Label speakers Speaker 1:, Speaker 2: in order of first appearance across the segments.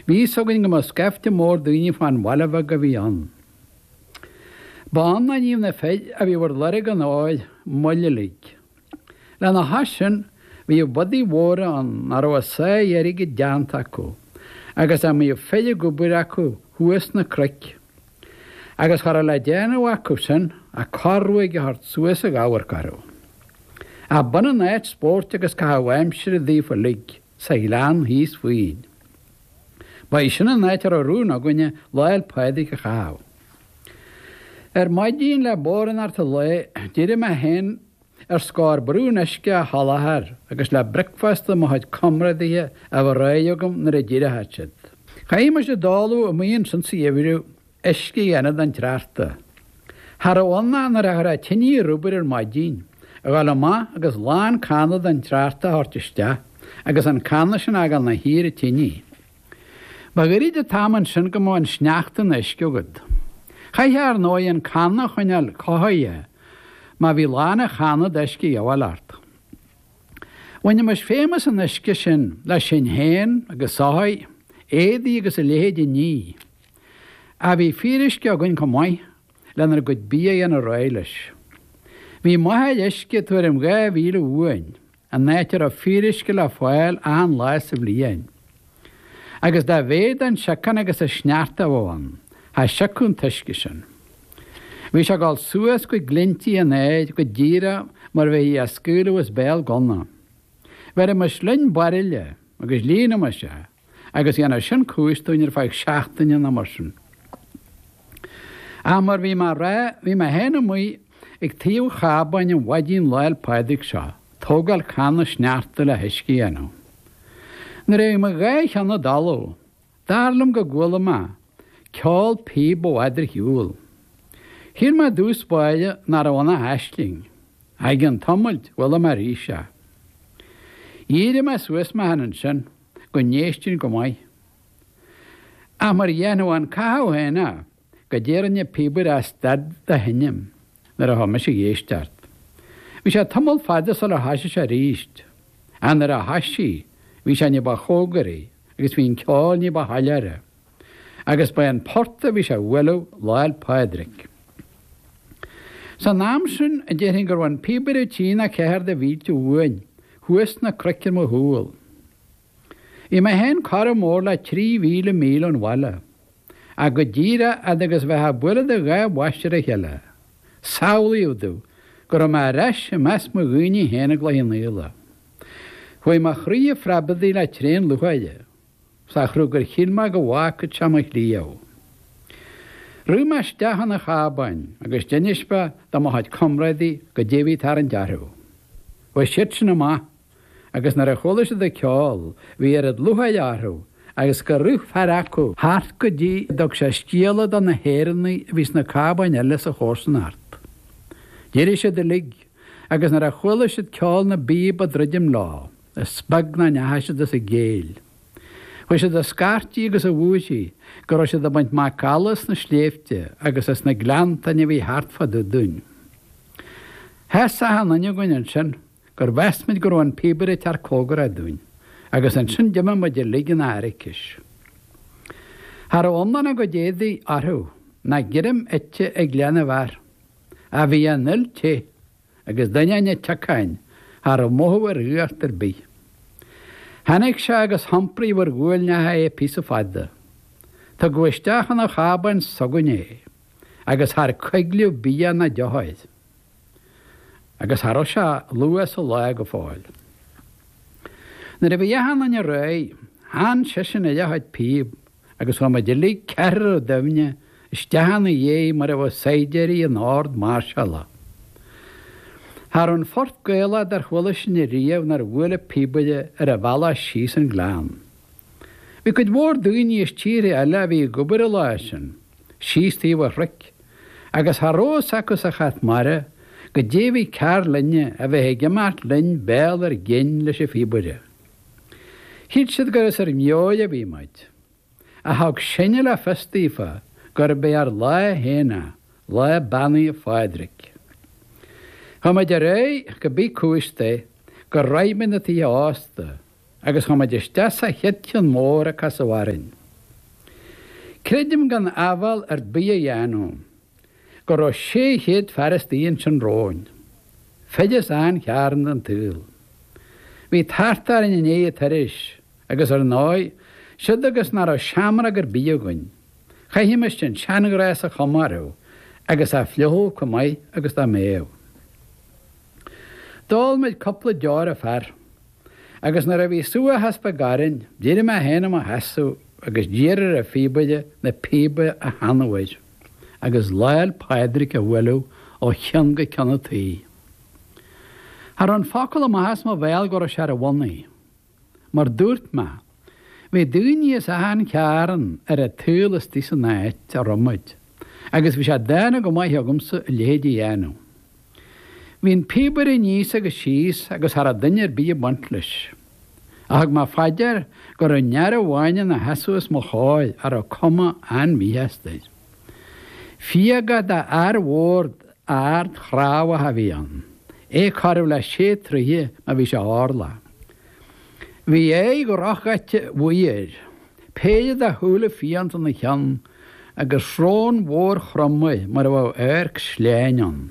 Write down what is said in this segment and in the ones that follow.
Speaker 1: Bhí sogann go mar scefte mór daoine fan bhailbh go bhí an. Ba an na níomh na féid a bhí bhar leirigh an áil moille lig. Le na hasin bhí budí mhóra an nar bh sa dhéirigh deanta acu, agus a mí féide go buir acu thuas na cric. Agus chur le déanamh acu sin a carruig a thart suas a gáhar carú. A buna náid spórt agus cahaimsir a ddífa lig sa glean híos faoin. Ba sinna náid ar a rún a gine leil paidig a chaw. Maidín le bóran ar ta le, díri me hen scór brún isce a halahar, agus le bricfasta mo haid comradíthe a bh réiogam nar a díri hatsid. Chaime sé dálu a míon san sa éhirú isce dhéanad an trarta. Har a onna nar a ra tinní rúbar ar maidín, a gáil má agus lán canad an trarta hortiste, agus an canna sin agal na hír a tinní. Ba gyrid y tam yn sy'n gymo yn sneacht yn ysgwgyd. Chai ar noi yn canna chwynel cohoia, ma fi lan y channa dysgu iawal art. Wyn ymys famous yn ysgu sy'n la sy'n hen agos sohoi, eddi agos y lehed i ni. A fi ffyrisgu agwyn cymoi, lan ar gwyd bia yn y roelys. Fi mohau ysgu twyr ymga fil o wyn, a neter o ffyrisgu la ffael a'n las y blian. Agus da fed an siacan agus a snearta bháin, ha siacún tuiscisin. Bhí se gáil suas go glinti an éid go díra mar bheith a scúla was béal gonna. Bhar mas linn barile agus lína mas se, agus gana sin cúistúin ar feich seachtain an amarsin. A mar bhí mar rá, bhí ma héna mui ag tíú chabain an wadín leil paidig seo, tógal canna snearta le hisci enw. Nar é ma gaich anna daló, darlam go gwla ma, ceol pí bo adr hiúl. Hir ma dús baile nar ána haisling, ag an tomult wala ma rísha. Íri ma suas ma hanan sin, go néistin go mai. A mar dhéanú an cahaw hena, go déran ya píbur a stad da hinnim, nar a hama sig éistart. Vi sé tomul fadas al a hasi sa ríst, a nar a hasi, Bhí sé ba chógarí, agus bhín ceáil ní ba haileire. Agus ba an porta bhí sé bhfuilú leil paidric. Sa náam sin a déirhin gur bhain píbar a tína ceir de bhíte bhuain, thuas na cricir mo húil. I me hen cara mór le 3,000 míl an bhile, a go díra agus bheit buile de gá bhaistir a heile. Saolaíú dú, gur me reis a mes mo gúine héna le an éile. Hwy ma chrí frabadí le tréin luhaide, sa chrúgur chilma go bhácad samach líau. Rú ma steachan a chábain, agus denispa da ma haid comradí go déví tar an dearú. Hwy siit sin ma, agus nar a cholas a ceol, hí ad luhaid arú, agus go rúch faracu, hart go dí dog se stíala dan na héranní vís na chábain ellis a chórsan art. Déri se de lig, agus nar a cholas a ceol na bíb a drydim lá. A spagna nehaise a géil. Hwy se da scarti agus a wúsi, gor se da baint ma calas na sléfte, agus as na glanta ne vi hartfa du dún. Hesa han anja gwynan sin, gor vestmid gor an pibere tar cógar a dún, agus an sin dyma ma de ligin a arikis. Har ondan a go dédi arhu, na girim etje e glana var, a vi a nil te, agus danya ne takain, har a móhar rúartar bí. Hannig se agus hamprí war gúilnethe é pís a fadda. Tá gwisteachan a chábain soguné, agus har chuigliú bí na dehaid. Agus har o se luas o le go fáil. Nar a bhí dhéhan an ré, han sisin a dehaid píb, agus ha ma dilí ceir o dymne, istehan a dhé mar a bh seideri an ord marshala. Har an fort gaela dar chwila sin i riamh nar bhfuil píbaide ar a bhela síos an glán. Vi could mór dúine is tíre a le bhí gobar a láisin, síos tíomh a ric, agus harrós acus a chat mara, go déhí cear linne a bheith gemart linn béal ar gin leis a fíbaide. Híd siad gur is ar mjóid a bhí maid, a thug sinne le festífa gur be ar le héna, le bannaí a fáidric. Hama de ré go bí cúiste go raimmin a tí ásta, agus hama de stesa hitjan mór a casawarin. Credim gan afal bia dhéanú, go raibh 600 Pharistín sin róin. Feidir an chearan an túil. Bhí tartar in é taris, agus ar náid, siad agus nar a seamara gur bíogain. Chaimiis sin seanagráis a chomarú, agus a fliuú cumáid agus a méh. Dál meid coppla deár a fear, agus nar a bhí suas haspa garin, díri me héanam a hasú, agus dírir a fíbaide na píbe a hanahhaid, agus leil Padraig a bhfuilú ó cheanga cena taí. Har an focail am has má bhéal go a se a bhanaí, mar dúirt me, bhí dúine a an cearan ar a túlas tí san náid a romaid, agus bhí sé déna go maith agumsa a léadí dhéanú. Bhín píbar i níos agus síos agus har a duine bí bantlis. Ag má faidir gur a near a bhhaine na hesuas mo cháil ar a cuma an bhíhestaid. Fiaga da bhórd ard chráha a bhí an. É carh le sé tríthe a bhí sé ála. Bhí é go rachgaite bhuiir, péad a thula fiant an na chean agus srón mhór chromaid mar bh airc sléinean.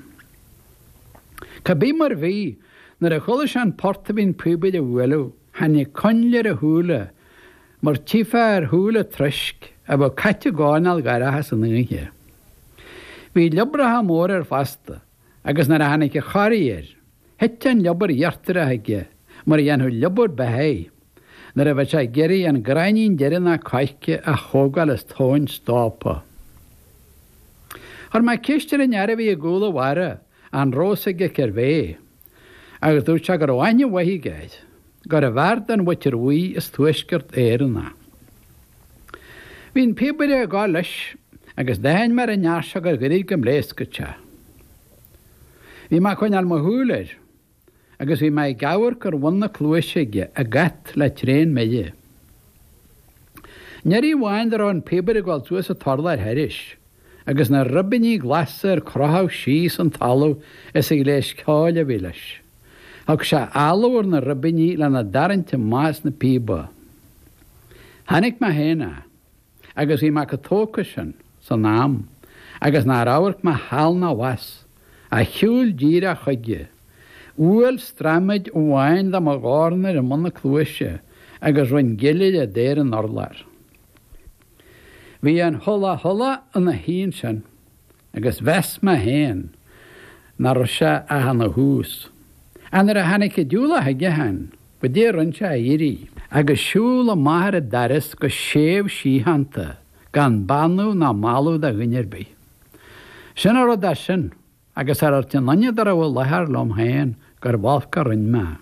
Speaker 1: Ca bí mar bhí nar a cholas an porta bhín púbaid a bhfuilú, hanne conlear a thula mar tífa ar thula trisc a bh caite gáinal garathe san nuithe. Bhí lebratha mór ar fasta, agus nar a hanaice charíir, heitean lebar dheartar a haige, mar dhéanú lebar behéi, nar a bheith sé geirí an grainín deirean a caiice a thógáil is tóin stápa. Har mai céistir a neara bhí a gúla mhara an rósaige cervé, agus dúirt se gur bhaine waithigéid, gur a bhard an bhaitear uí is tuaisceart éanna. Bhín píbaire a gá leis, agus dain mar a nearse gur gurí go mléascate. Bhí má chuin al mo thuúlair, agus bhí mai gabhar gur bhana clúiseige a gat le tréin meile. Neirí bháin ar an píbaire gáil tuas a tarla ar heiris, agus na rubbaní glasa ar crothaigh síos an talú is i léis cáil a bhí leis. Ag se alúir na rubbaní le na daranta más na píba. Hanig me héna, agus bhí me go tóca sin san nám, agus ná áhairt me hall na was, a chiúil díra chuige. Uail stramid bhhain le má gáirnar a muna clúise, agus roin gilead a déir an orlar. Bhí an thola an na hín sin, agus bheas me héin, na ro se a hana hús. An ar a hanig dúla haige hen, ba dé rinse a irí, agus siúla maithar a daras go séamh síhananta, gan banú na máú a ghuiinearbí. Sin ar da sin, agus ar tin nanne dar a bhfuil lethar lom héin gur bhálca rinn me.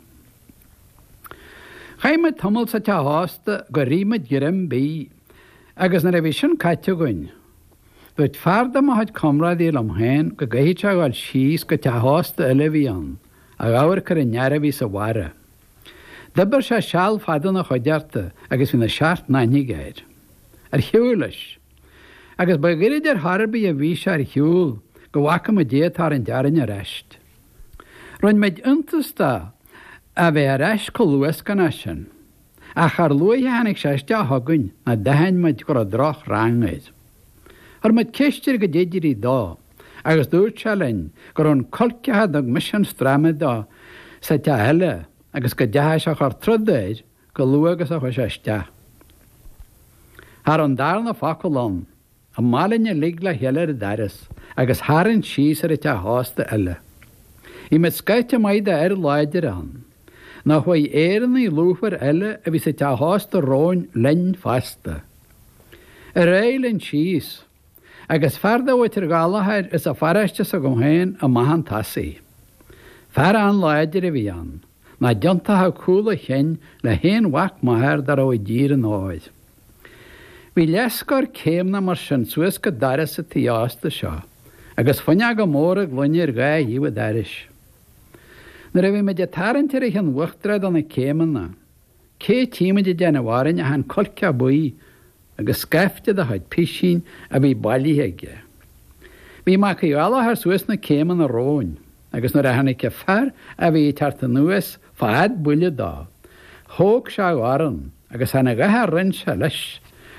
Speaker 1: Chaimid tamil sa te hásta go ríimid girim bí, agus na ra bhí sin caite goin. Dúirt fearda má haid comradí lom héin go gaithte gáil síos go te hásta eile bhí an, a gáhar gur in neara bhí sa mhara. Dabar se seall fadan a chuidearta agus bhí na seart naine géir. Ar hiúlis, agus ba gairid ar tharbí a bhí se ar hiúil go bhacha a déatár an dearan a reist. Roinn meid intasta a bheith a reist go luas gan sin, a char luaithe hanig seiste a thugann na dahain meid gur a droch rangaid. Ar meid ceistir go déidirí dá, agus dúirt se lein gur an colcethe ag misan stramid dá sa te heile agus go dethe se chur trudéid go luagus a chu seiste. Har an darna facailán, a málinne lig le heile a daras, agus háann síos ar te hásta eile. I meid scaite maid a leidir an, na chuid éan í lúfar eile a bhí sa te hásta róin lein fasta. A réilinn síos, agus farda bhaitir gáalathir is a faraiste sa go héin a mahan tasaí. Fer an leidir a bhí an, na diontathe cúla chin le héon whac maithir dar ó dír an áid. Bhí leascar céimna mar sin suas go daras a tíásta seo, agus fanne go mór a glunnear gá díomh daris. Na ra bhí me de tarantir a an bhuachtrad an na céimeanna, cé tíime de déana bhhain a an colce buí, agus scaifte a chuid pisín a bhí bailíthe. Bhí má go ealathar suas na céimeanna róin, agus na ra hanig fear a bhí tarta nuas fad buile dá. Thóg se áran, agus hena gathe rinn se leis